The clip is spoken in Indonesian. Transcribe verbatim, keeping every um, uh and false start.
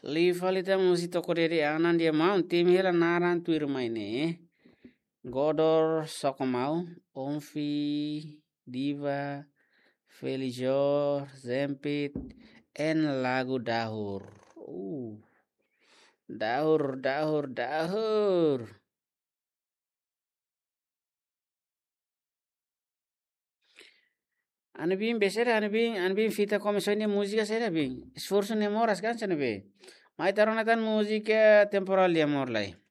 Lifalita musito korere anan dia mau tim hela naran tuir maine. Godor sokomau, Omfi, Diva, Felijor, Zempit, en lagu dahur. Uh, dahur, dahur, dahur. Ane bim besera ane bim ane bim fita komisionia música sera bim. Esforço nem moras cansa ne be. Mai tarona tan música temporal dia mor lai.